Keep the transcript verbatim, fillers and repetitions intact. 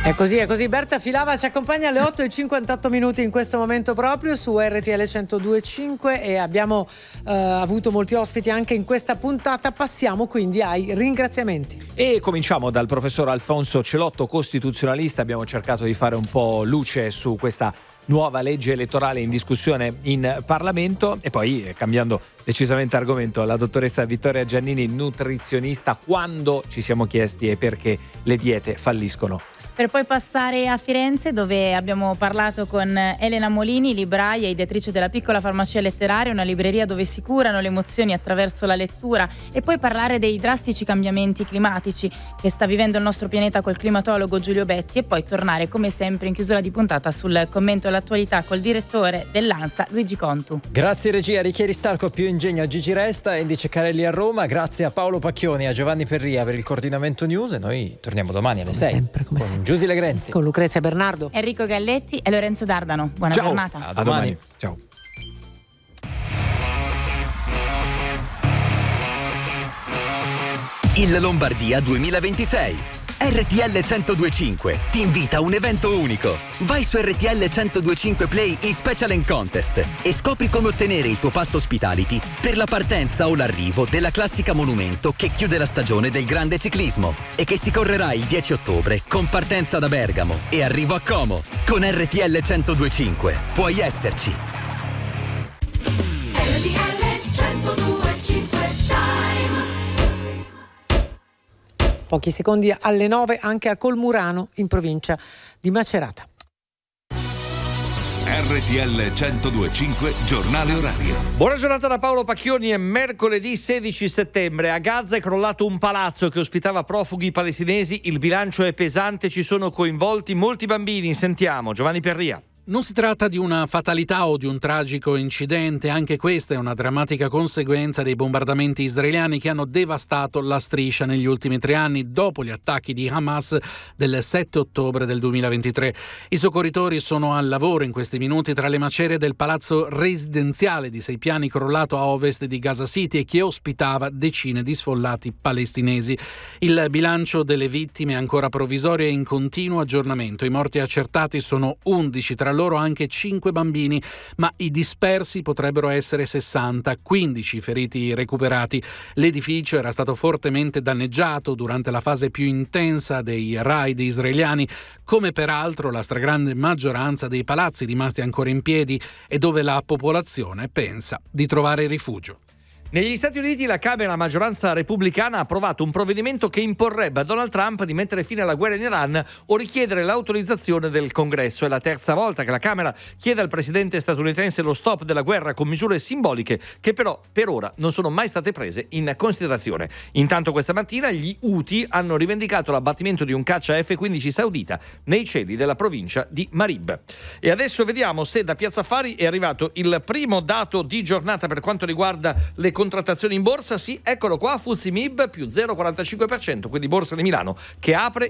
È così, è così. Berta Filava ci accompagna alle otto e cinquantotto minuti in questo momento proprio su R T L centodue e cinque e abbiamo eh, avuto molti ospiti anche in questa puntata. Passiamo quindi ai ringraziamenti. E cominciamo dal professor Alfonso Celotto, costituzionalista. Abbiamo cercato di fare un po' luce su questa nuova legge elettorale in discussione in Parlamento e poi, eh, cambiando decisamente argomento, la dottoressa Vittoria Giannini, nutrizionista. Quando ci siamo chiesti e perché le diete falliscono? Per poi passare a Firenze, dove abbiamo parlato con Elena Molini, libraia e ideatrice della Piccola Farmacia Letteraria, una libreria dove si curano le emozioni attraverso la lettura, e poi parlare dei drastici cambiamenti climatici che sta vivendo il nostro pianeta col climatologo Giulio Betti, e poi tornare come sempre in chiusura di puntata sul commento all'attualità col direttore dell'ANSA Luigi Contu. Grazie regia, Richieri Starco, più ingegno a Gigi Resta, Indice Carelli a Roma, grazie a Paolo Pacchioni e a Giovanni Perria per il coordinamento news, e noi torniamo domani alle come sei sempre, come con sempre. Giusy Legrenzi, Con Lucrezia Bernardo, Enrico Galletti e Lorenzo Dardano. Buona Ciao. giornata. a A domani. domani. Ciao. Il Lombardia duemilaventisei. R T L centodue e cinque ti invita a un evento unico. Vai su R T L centodue e cinque Play in Special and Contest e scopri come ottenere il tuo pass hospitality per la partenza o l'arrivo della classica monumento che chiude la stagione del grande ciclismo e che si correrà il dieci ottobre con partenza da Bergamo e arrivo a Como. Con R T L centodue e cinque puoi esserci. R T L centodue e cinque Time. pochi secondi alle nove anche a Colmurano in provincia di Macerata. R T L centodue e cinque giornale orario. Buona giornata da Paolo Pacchioni. È mercoledì sedici settembre. A Gaza è crollato un palazzo che ospitava profughi palestinesi. Il bilancio è pesante, ci sono coinvolti molti bambini. Sentiamo Giovanni Perria. Non si tratta di una fatalità o di un tragico incidente, anche questa è una drammatica conseguenza dei bombardamenti israeliani che hanno devastato la striscia negli ultimi tre anni dopo gli attacchi di Hamas del sette ottobre del duemilaventitré. I soccorritori sono al lavoro in questi minuti tra le macerie del palazzo residenziale di sei piani crollato a ovest di Gaza City e che ospitava decine di sfollati palestinesi. Il bilancio delle vittime è ancora provvisorio e in continuo aggiornamento. I morti accertati sono undici, tra loro anche cinque bambini, ma i dispersi potrebbero essere sessanta, quindici feriti recuperati. L'edificio era stato fortemente danneggiato durante la fase più intensa dei raid israeliani, come peraltro la stragrande maggioranza dei palazzi rimasti ancora in piedi e dove la popolazione pensa di trovare rifugio. Negli Stati Uniti la Camera a maggioranza repubblicana ha approvato un provvedimento che imporrebbe a Donald Trump di mettere fine alla guerra in Iran o richiedere l'autorizzazione del Congresso. È la terza volta che la Camera chiede al presidente statunitense lo stop della guerra con misure simboliche che però per ora non sono mai state prese in considerazione. Intanto questa mattina gli Houthi hanno rivendicato l'abbattimento di un caccia F quindici saudita nei cieli della provincia di Marib. E adesso vediamo se da Piazza Affari è arrivato il primo dato di giornata per quanto riguarda le contrattazioni in borsa. Sì, eccolo qua, F T S E M I B più zero virgola quarantacinque per cento, quindi Borsa di Milano che apre